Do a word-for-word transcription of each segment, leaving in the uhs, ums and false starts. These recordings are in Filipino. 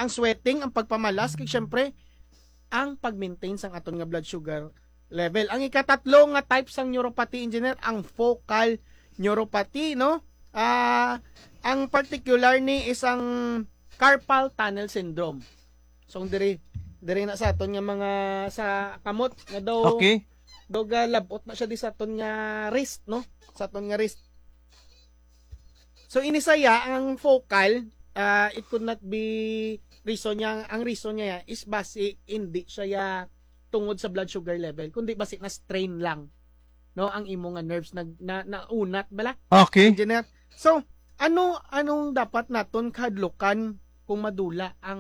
ang sweating, ang pagpamalas, kay syempre ang pag-maintain sang aton nga blood sugar level. Ang ikatatlo nga type sang neuropathy engineer, ang focal neuropathy, no? Ah, ang particular ni isang carpal tunnel syndrome. So diri diri na sa aton nga mga sa kamot nga daw Okay. daw ga labot na siya di sa aton nga wrist, no? Sa aton nga wrist. So inisaya ang focal, uh, it could not be reason niya, ang reason niya is basic hindi siya ya tungod sa blood sugar level, kundi basic na strain lang, no, ang imo nga nerves nag na, naunat bala. Okay. Engineer. So ano anong dapat naton kahadlukan kung madula ang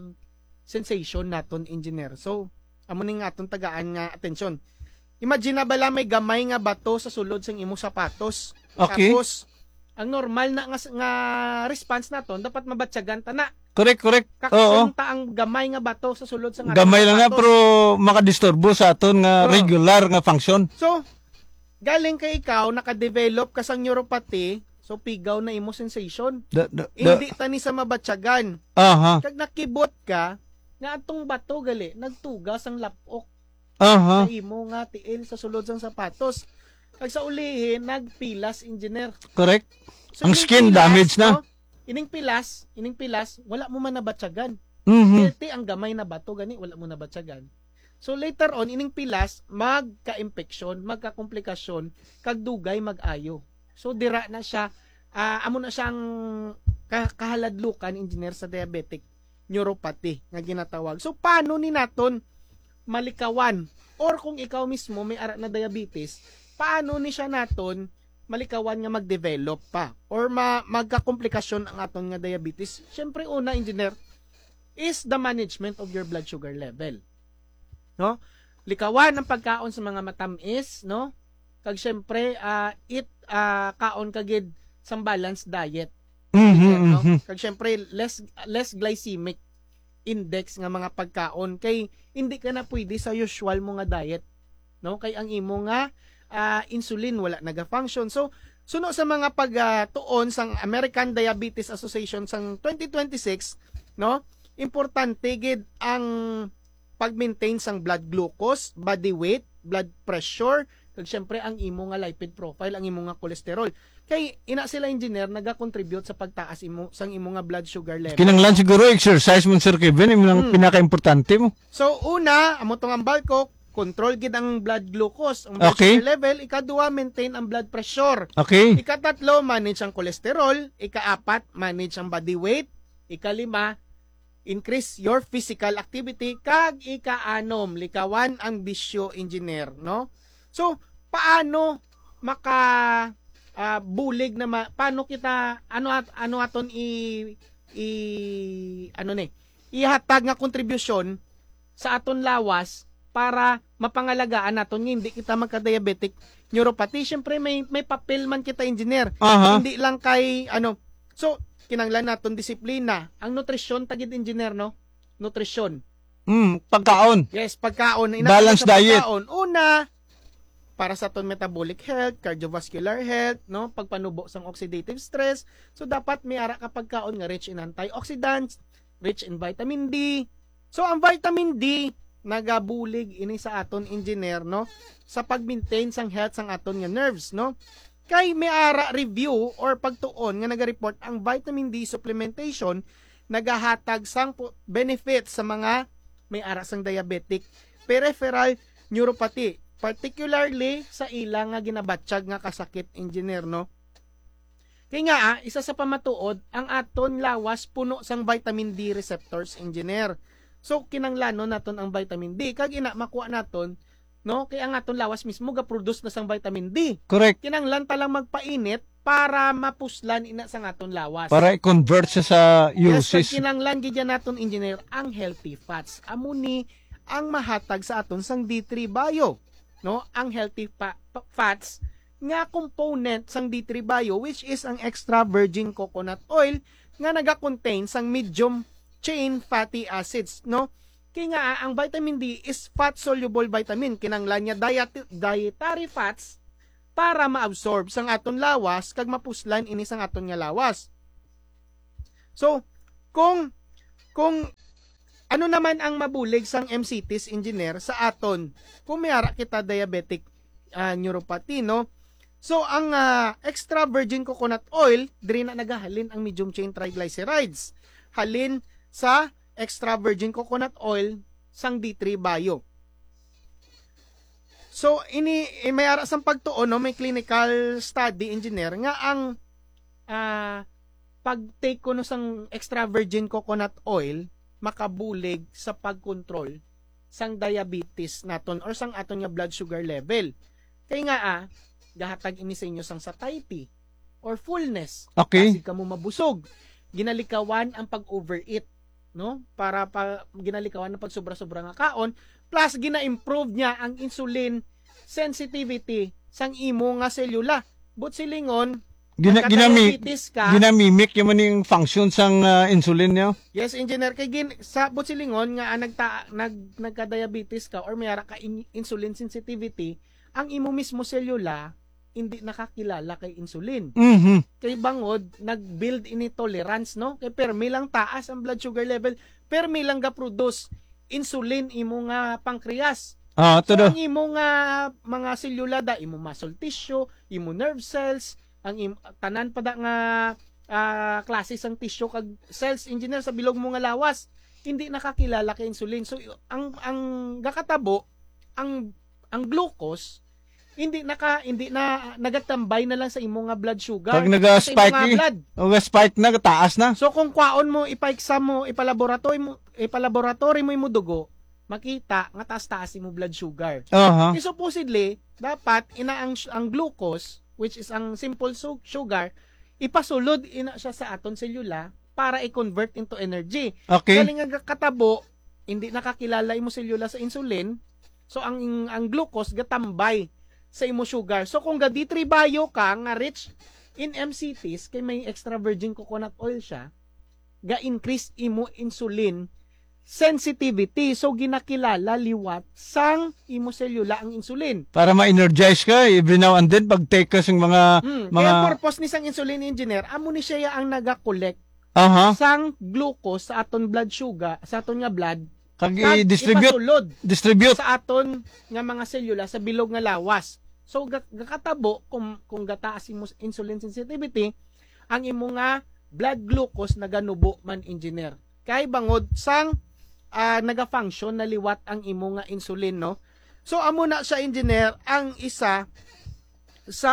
sensation naton, engineer? So amo ning aton tagaan nga atensyon. Imagine na bala may gamay nga bato sa sulod sang imo sapatos. Okay. Tapos ang normal na nga, nga response naton dapat mabatyagan ta na. Correct, correct. Oo. Kaksunta ang gamay nga bato sa sulod sang aton Gamay lang nga sapatos. pero makadisturbo sa aton nga Oo. regular nga function. So galing kay ikaw naka-develop ka sang neuropathy, so pigaw na imo sensation. Da, da, da. Hindi tani sa mabatyagan. Aha. Kag nakibot ka nga atong bato gali nagtugas ang lapok Aha. sa imo nga tiil sa sulod sang sapatos. Kag sa ulihin nagpilas, engineer. Correct. So, Ang ining skin damage na. no? Ining pilas, ining pilas, wala mo man nabatyagan. Mhm. Healthy ang gamay na bato gani, wala mo nabatyagan. So later on ining pilas magka-infection, magka-komplikasyon, kag dugay mag-ayo. So dira na siya, ah, amo na siyang ka- kahaladlukan, engineer, sa diabetic neuropathy nga ginatawag. So paano ni naton malikawan, or kung ikaw mismo may ara na diabetes, paano ni siya naton malikawan nga mag-develop pa or ma magka-komplikasyon ang aton nga diabetes? Syempre una, engineer, is the management of your blood sugar level. No? Likawan ang pagkaon sa mga matamis, no? Kag syempre uh, eat uh, kaon kagid sang balanced diet. Mhm. No? mhm. Kag syempre less less glycemic index nga mga pagkaon, kay hindi ka na pwede sa usual mo nga diet, no? Kay ang imo nga uh, insulin wala naga-function. So suno sa mga pagtuon uh, sang American Diabetes Association sang twenty twenty-six, no? Importante gid ang pag-maintain sang blood glucose, body weight, blood pressure, kag syempre ang imo nga lipid profile, ang imo nga cholesterol. Kay ina sila, engineer, naga-contribute sa pagtaas imo sang imo nga blood sugar level. Kinanglan siguro exercise mo, Sir Kevin, imo lang Hmm. pinaka-importante mo. So una, amo tong ang balko, control gid ang blood glucose, ang blood Okay. sugar level. Ikaduha, maintain ang blood pressure. Okay. Ikatatlo, manage ang cholesterol. Ikaapat, manage ang body weight. Ikalima, increase your physical activity. Kag ikaanom, likawan ang bisyo, engineer, no? So, paano maka uh, bulig na ma, paano kita ano at ano aton i i ano ni ihatag nga kontribusyon sa aton lawas para mapangalagaan naton nga hindi kita magka-diabetic neuropathy. Syempre may may papel man kita, engineer. Aha. Hindi lang kay ano. So, kinanglan naton disiplina. Ang nutrisyon tagid, engineer, no? Nutrisyon. Mm, pagkaon. Yes, pagkaon. Balanced Inakita sa diet. pagkaon. Una, para sa aton metabolic health, cardiovascular health, no? Pagpanubo sang oxidative stress. So dapat may ara ka pagkaon nga rich in antioxidants, rich in vitamin D. So ang vitamin D nagabulig ini sa aton, engineer, no? Sa pag-maintain sang health sang aton nga nerves, no? Kay may ara review or pagtuon nga naga-report ang vitamin D supplementation nagahatag sang benefits sa mga may ara sang diabetic peripheral neuropathy, particularly sa ilang nga ginabatsyag nga kasakit, engineer, no? Kaya nga, ah, isa sa pamatuod, ang aton lawas puno sang vitamin D receptors, engineer. So kinanglanon naton ang vitamin D, kag ina makuha naton, no? Kaya ang aton lawas mismo ga-produce na sang vitamin D. Correct. Kinanglan ta lang magpainit para mapuslan ina sang aton lawas. Para i-convert siya sa Yes, kag uses. kinanglan gid yan naton, engineer, ang healthy fats. Amo ni ang mahatag sa aton sang D three bio, no? Ang healthy pa- pa- fats nga component sang D three bio, which is ang extra virgin coconut oil nga naga-contain sang medium chain fatty acids, no? Kaya nga ang vitamin D is fat soluble vitamin, kinanglan niya diet- dietary fats para maabsorb sang aton lawas kag mapuslan ini sang aton nga lawas. So, kung kung ano naman ang mabulig sang M C Ts engineer sa aton kung may ara kita diabetic uh, neuropathy, no? So ang uh, extra virgin coconut oil diri na nagahalin ang medium chain triglycerides. Halin sa extra virgin coconut oil sang D three bio. So ini eh, may ara sang pagtuon, no, may clinical study engineer nga ang uh, pag-take ko no sang extra virgin coconut oil makabulig sa pagkontrol sang diabetes naton or sang aton nga blood sugar level. Kay nga ah, gahatag ini sa inyo sang satiety or fullness. Okay. Kasi kamo mabusog. Ginalikawan ang pag-overeat, no? Para pa ginalikawan ang pag sobra-sobra nga kaon, plus gina-improve niya ang insulin sensitivity sang imo nga selula. But silingon, Gina, ginami, diabetes ka, ginamimic yung maning function sang uh, insulin niyo. yes, engineer, kay gin, sa butsilingon nga ah, nagta, nag, nagka-diabetes ka or mayara ka in, insulin sensitivity, ang imo mismo selula hindi nakakilala kay insulin. Mhm. Kay bangod, nag-build ini tolerance, no? Kay permi lang taas ang blood sugar level, permi lang ga-produce insulin imo nga pancreas. Ah, So, todo. ang imo nga mga selula da, imo muscle tissue, imo nerve cells, ang im, tanan pa da nga uh, klase sang tissue kag cells engineer sa bilog mo nga lawas hindi nakakilala kay insulin. So ang ang gakatabo ang ang glucose hindi naka hindi na nagatambay na lang sa imo nga blood sugar. Pag sa imo naga-spike nga eh. blood. O spike na, taas na. So kung kwaon mo ipa-exam mo, ipalaboratory mo, ipalaboratory mo imo dugo, makita nga taas-taas imo blood sugar. Aha. Eh, supposedly, dapat ina ang, ang glucose, which is ang simple su- sugar, ipasulod ina siya sa aton selula para i-convert into energy. Okay. Galing nga katabo, hindi nakakilala imo selula sa insulin, so ang ang glucose gatambay sa imo sugar. So kung ga D three bio ka nga rich in M C Ts kay may extra virgin coconut oil siya, ga-increase imo insulin sensitivity. So ginakilala liwat sang imo selula ang insulin. Para ma-energize ka every now and then pag take ka sang mga Hmm, mga kaya purpose ni sang insulin engineer, amo ni siya ang naga-collect aha, sang glucose sa aton blood sugar, sa aton nga blood, kag kag i-distribute, ipasulod distribute. sa aton nga mga selula sa bilog nga lawas. So ga- gakatabo kung kung gataas imo insulin sensitivity, ang imo nga blood glucose naganubo man engineer. Kay bangod sang uh, naga-function na liwat ang imo nga insulin, no? So amo na sa engineer ang isa sa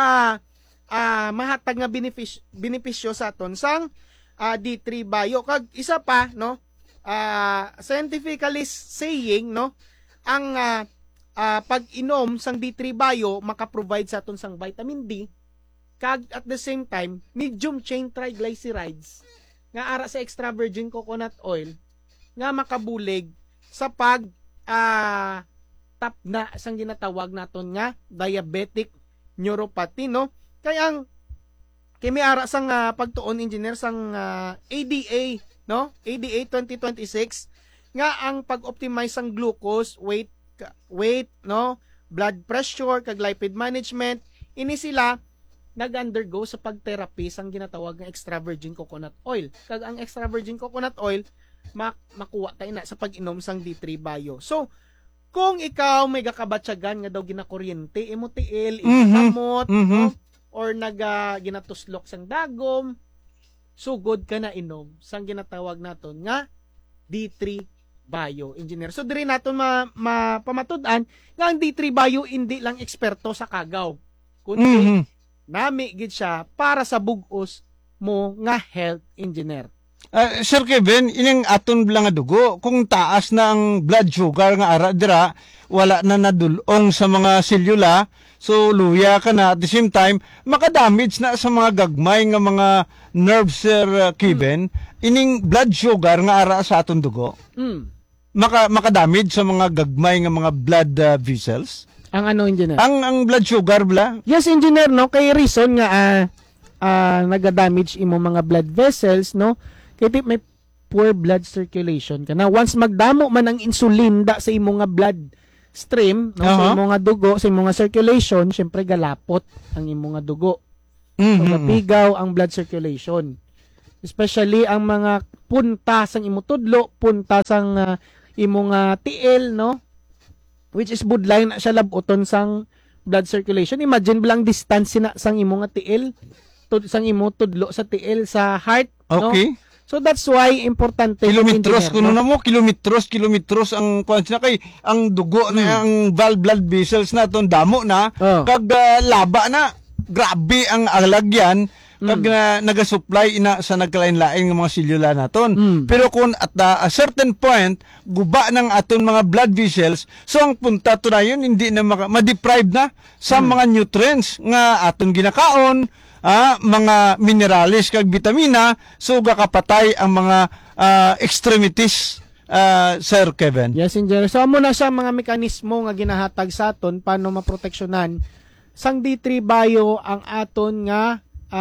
uh, mahatag nga benefic- benepisyo sa aton sang uh, D three bio. Kag isa pa, no? Uh, scientifically saying, no, ang uh, uh, pag-inom sang D three bio maka-provide sa aton sang vitamin D kag at the same time medium chain triglycerides nga ara sa extra virgin coconut oil nga makabulig sa pag uh, tap na sang ginatawag naton nga diabetic neuropathy, no? Kaya ang kay may ara sang uh, pagtuon engineer sang uh, A D A, no? A D A twenty twenty-six nga ang pag-optimize sang glucose, weight, weight, no? Blood pressure kag lipid management, ini sila nag-undergo sa pag-therapy sang ginatawag nga extra virgin coconut oil. Kag ang extra virgin coconut oil mak makuha tayo na sa pag-inom sang D three bio. So, kung ikaw may gakabatsagan nga daw ginakuryente, imo tiil, imo Mhm. kamot, Mhm. no? Or naga ginatuslok sang dagom, sugod ka na inom sang ginatawag naton nga D three bio engineer. So diri naton ma, mapamatud-an nga ang D three bio hindi lang eksperto sa kagaw, kundi Mhm. nami gid siya para sa bug-os mo nga health engineer. Ah, Sir Kevin, ining aton lang nga dugo, kung taas na ang blood sugar nga ara dira, wala na nadulong sa mga selula, so luya ka na at the same time, makadamage na sa mga gagmay nga mga nerves, Sir uh, Kevin, ining blood sugar nga ara sa aton dugo, Mm. maka makadamage sa mga gagmay nga mga blood uh, vessels. Ang ano engineer? Ang ang blood sugar bla, Yes engineer, no, kay reason nga ah ah, naga-damage imo mga blood vessels, no? Kay tip may poor blood circulation ka na. Once magdamo man ang insulin da sa imo nga blood stream, no, sa Aha. imo nga dugo, sa imo nga circulation, syempre galapot ang imo nga dugo. So Mhm. gapigaw ang blood circulation. Especially ang mga punta sang imo tudlo, punta sang uh, imong uh, tiil, no? Which is budlay na siya labuton sang blood circulation. Imagine bilang distance na sang imo nga tiil, tud sang imo tudlo sa tiil sa heart, no? Okay. So that's why importante Kilometros engineer, kuno no? na mo, kilometros, kilometros ang kwan na kay ang dugo Hmm. na ang valve blood vessels na ton damo na Oh. kag uh, laba na. Grabe ang alagyan kag Hmm. uh, naga-supply ina sa nagkalain-lain nga mga selula naton. Mm. Pero kung at uh, a certain point guba ng aton mga blood vessels, so ang punta to na yun hindi na maka- ma-deprive na sa Hmm. mga nutrients nga aton ginakaon, ah, mga minerales kag vitamina, so gakapatay ang mga ah, extremities, ah, Sir Kevin. Yes, engineer. So amo na siya mga mekanismo nga ginahatag sa aton paano maproteksyonan sang D three bio ang aton nga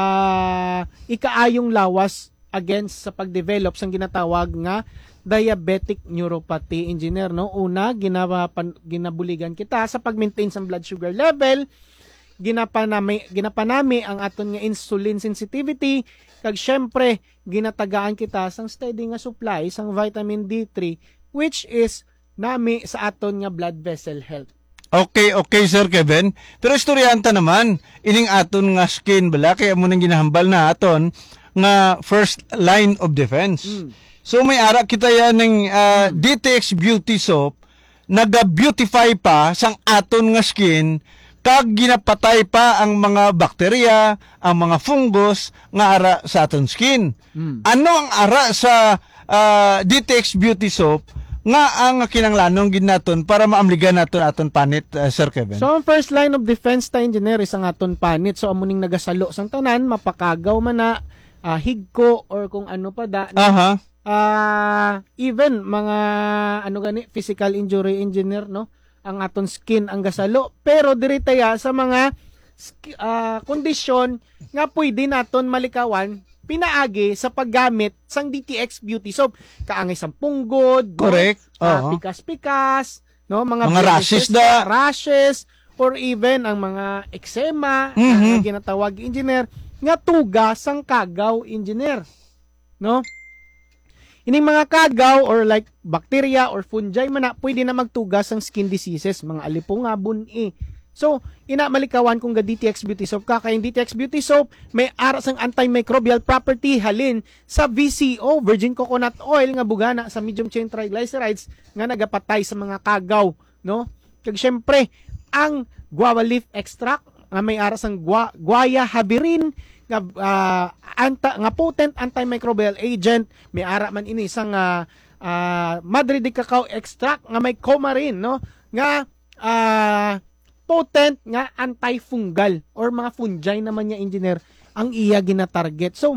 ah, ikaayong lawas against sa pagdevelop sang ginatawag nga diabetic neuropathy, engineer, no? Una, ginawa pan, ginabuligan kita sa pag-maintain sang blood sugar level, ginapanami ginapanami ang aton nga insulin sensitivity, kag syempre ginatagaan kita sang steady nga supply sang vitamin D three, which is nami sa aton nga blood vessel health. Okay, okay, Sir Kevin. Pero istoryanta naman, ining aton nga skin bala, kaya mo nang ginahambal na aton nga first line of defense. Mm. So may ara kita yan ng uh, D T X Beauty Soap, naga-beautify pa sang aton nga skin, kag ginapatay pa ang mga bakterya, ang mga fungus nga ara sa aton skin. Mm. Ano ang ara sa uh, D T X Beauty Soap nga ang kinanglanong gid naton para maamligan naton aton panit, uh, Sir Kevin? So ang first line of defense ta, engineer, is ang aton panit. So amuning nagasalo sang tanan, mapakagaw man na, ah, higko or kung ano pa da, Aha. ah even mga ano gani physical injury, engineer, no, ang aton skin ang gasalo, pero diri taya sa mga sk- ah, kondisyon nga pwede naton malikawan pinaagi sa paggamit sang D T X Beauty Soap, kaangay sang punggod, no? Correct. Ah, Oo. pikas-pikas, no, mga, Mga rashes blemishes, da. rashes, or even ang mga eczema, Mhm. na ginatawag engineer nga tuga sang kagaw, engineer, no? Ining mga kagaw or like bacteria or fungi man na pwede na magtugas ng skin diseases, mga alipunga, buni. So, ina malikawan kung ga D T X Beauty Soap ka, kaya yung D T X Beauty Soap may aras ang antimicrobial property halin sa V C O, virgin coconut oil, nga bugana sa medium chain triglycerides nga nagapatay sa mga kagaw, no? Kag syempre, ang guava leaf extract nga may aras ang gua, guaya habirin nga ah, anta, nga potent antimicrobial agent, may ara man ini isang uh, uh, Madre de Cacao extract nga may coumarin, no? Nga ah, potent nga antifungal or mga fungi naman niya, engineer, ang iya gina-target. So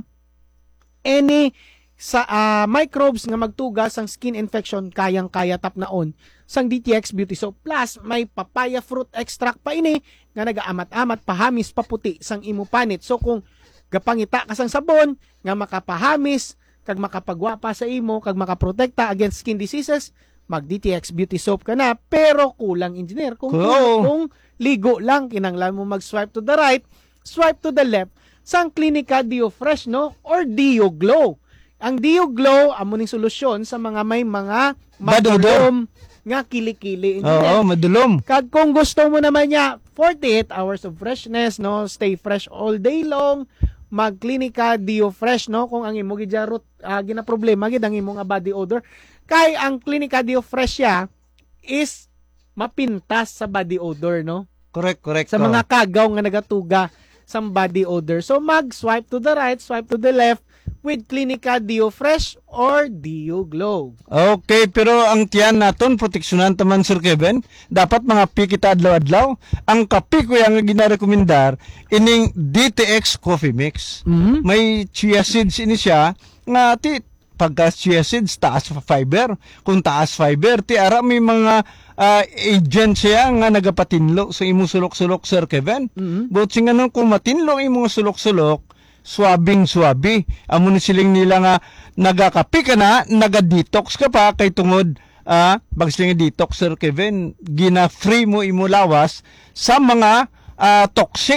any sa ah, microbes nga magtugas ang skin infection, kayang-kaya tap naon sang D T X Beauty Soap. Plus may papaya fruit extract pa ini nga nagaamat-amat pahamis paputi sang imo panit. So kung gapangita ka sang sabon nga makapahamis kag makapagwapa sa imo kag makaprotekta against skin diseases, mag D T X Beauty Soap ka na. Pero kulang, engineer, kung, Oo. kung, kung ligo lang, kinanglan mo mag-swipe to the right, swipe to the left sang Clinica Dio Fresh, no, or Dio Glow. Ang Dio Glow amo ning solusyon sa mga may mga Bad odor. madulom nga kilikili, engineer. Oo, madulom. Kag kung gusto mo naman niya forty-eight hours of freshness, no, stay fresh all day long, mag Clinica Dio Fresh, no, kung ang imo gijarot uh, gina problema gid ang imo nga body odor, kay ang Clinica Dio Fresh ya is mapintas sa body odor, no, Correct, correct. sa Oo. mga kagaw nga nagatuga sa body odor. So mag swipe to the right, swipe to the left with Clinica Dio Fresh or Dio Glow. Okay, pero ang tiyan naton proteksyonan taman, Sir Kevin. Dapat mga pi kita adlaw-adlaw. Ang kape ko yang ginarekomendar ining D T X Coffee Mix. Mhm. May chia seeds ini siya nga ti pagka chia seeds taas pa fiber. Kung taas fiber, ti ara may mga ah, agent siya nga nagapatinlo sa imong sulok-sulok, Sir Kevin. Mhm. But sing ano, kung matinlo imong sulok-sulok, swabing swabi. Amo ni siling nila nga nagakapi ka na, naga-detox ka pa kay tungod ah bagsiling detox, Sir Kevin, gina-free mo imo lawas sa mga ah, toxic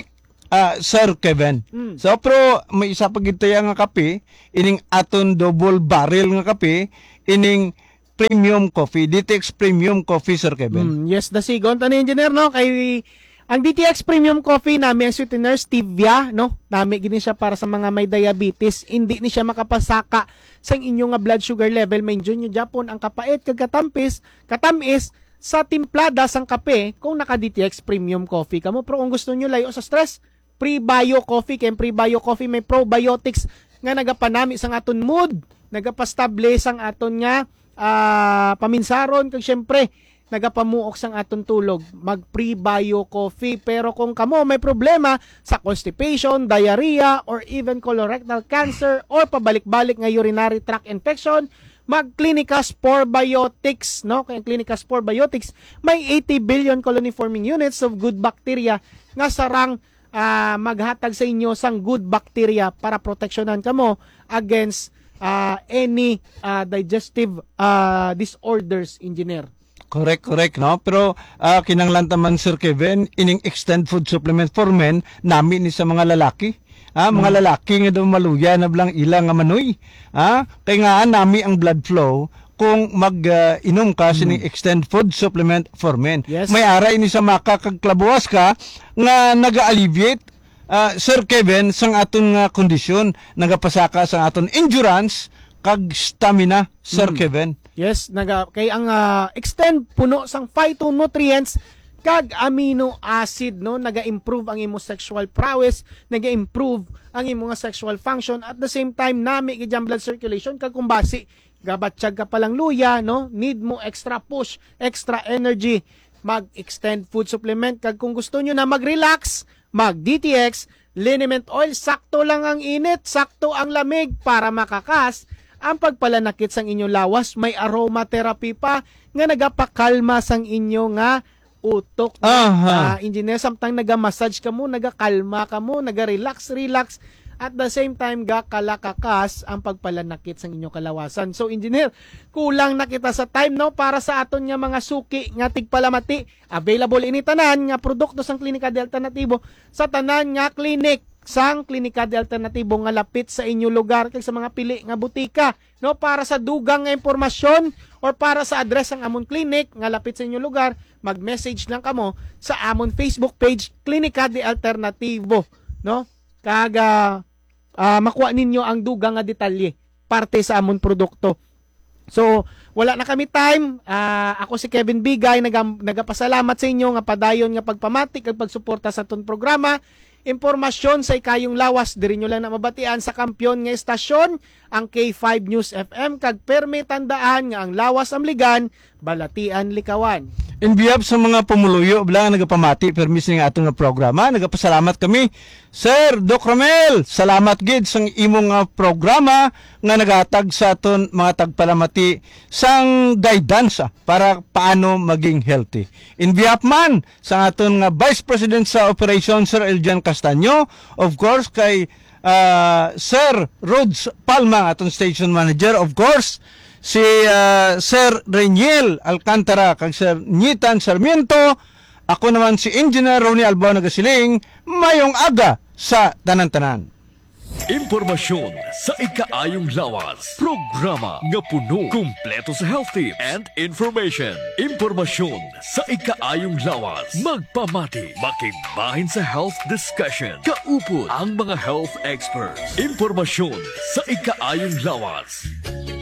Ah, Sir Kevin. Mm. So pero may isa pa gito nga kape, ining aton double barrel nga kape, ining premium coffee, D T X premium coffee, Sir Kevin. Mm, yes, the sigon tani engineer no kay ang D T X Premium Coffee nami ang sweetener stevia no. Nami gini siya para sa mga may diabetes, hindi ni siya makapasaka sa inyong nga blood sugar level. Medyo nyo Japon ang kapait kag katampis, katamis sa timplada sang kape kung naka D T X Premium Coffee kamo. Pero kung gusto nyo layo sa stress, pre-bio coffee kay pre-bio coffee may probiotics nga nagapanami sang aton mood, nagapastable sang aton nga uh, paminsaron kag syempre nagapamuok sang aton tulog. Mag pre-bio coffee. Pero kung kamo may problema sa constipation, diarrhea or even colorectal cancer or pabalik-balik nga urinary tract infection, mag Clinicas Probiotics, no? Kaya Clinicas Probiotics may eighty billion colony forming units of good bacteria nga sarang uh, maghatag sa inyo sang good bacteria para proteksyonan kamo against uh, any uh, digestive uh, disorders, engineer. Correct, correct, no? Pero uh, kinanglan taman, Sir Kevin, ining extend food supplement for men, nami ni sa mga lalaki. Ah, mga hmm. lalaki nga daw maluya na blang ilang nga manoy. Ah, kay nga nami ang blood flow kung mag-inom uh, ka hmm. sining extend food supplement for men. Yes. May ara ini sa makakagklabuwas ka nga naga-alleviate, uh, Sir Kevin, sang aton nga kondisyon, nagapasaka sang aton endurance kag stamina, Sir hmm. Kevin. Yes, naga kay ang uh, extend puno sang phytonutrients kag amino acid, no, naga-improve ang imo sexual prowess, naga-improve ang imo nga sexual function, at the same time nami gid blood circulation kag kumbasi gabatsyag ka palang luya, no, need mo extra push, extra energy, mag-extend food supplement. Kag kung gusto nyo na mag-relax, mag D T X liniment oil, sakto lang ang init, sakto ang lamig para makakas ang pagpalanakit sang inyong lawas. May aromatherapy pa nga nagapakalma sang inyo nga utok. Uh, engineer, samtang naga-massage ka mo, nagakalma ka mo, naga-relax, relax. At the same time, gakalakakas ang pagpalanakit sang inyong kalawasan. So, engineer, kulang na kita sa time, no, para sa aton nga mga suki nga tigpalamati. Available ini tanan nga produkto sang Klinika de Alternatibo sa tanan nga klinik sang Klinika de Alternatibo nga lapit sa inyong lugar kay sa mga pili nga butika, no, para sa dugang nga impormasyon or para sa address ang amon clinic nga lapit sa inyong lugar, mag-message lang kamo sa amon Facebook page Klinika de Alternatibo, no, kaga uh, makuha ninyo ang dugang nga detalye parte sa amon produkto. So, wala na kami time. Uh, ako si Kevin Bigay, nag nagapasalamat sa inyo nga padayon nga pagpamati kag pagsuporta sa ton programa. Impormasyon sa ikayong lawas, diri nyo lang na mabatian sa kampyon nga estasyon, ang K five News F M, kag permi tandaan nga ang lawas amligan, balatian likawan. In behalf sa mga pumuluyo, bilang nagapamati, permis nga atong nga programa, nagapasalamat kami. Sir, Doc Romel, salamat gid sang imong nga programa nga nagatag sa aton mga tagpalamati sang guidance para paano maging healthy. In behalf man sa aton nga Vice President sa Operation, Sir Eljan Castaño, of course kay uh, Sir Rhodes Palma, aton Station Manager, of course, si uh, Sir Reniel Alcantara kag Sir Nitan Sarmiento, ako naman si Engineer Ronnie Albao Nagasiling. Mayong aga sa tanan-tanan. Impormasyon sa ikaayong lawas. Programa nga puno, kumpleto sa health tips and information. Impormasyon sa ikaayong lawas. Magpamati, makibahin sa health discussion. Kaupod ang mga health experts. Impormasyon sa ikaayong lawas.